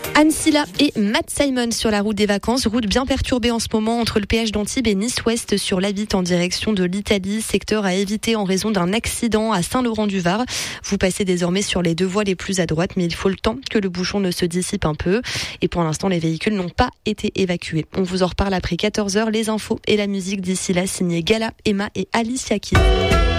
Anne Silla et Matt Simon sur la route des vacances. Route bien perturbée en ce moment entre le péage d'Antibes et Nice-Ouest sur l'A8 en direction de l'Italie. Secteur à éviter en raison d'un accident à Saint-Laurent-du-Var. Vous passez désormais sur les deux voies les plus à droite, mais il faut le temps que le bouchon ne se dissipe un peu. Et pour l'instant, les véhicules n'ont pas été évacués. On vous en reparle après 14h. Les infos et la musique d'ici là, signé Gala, Emma et Alicia Keys.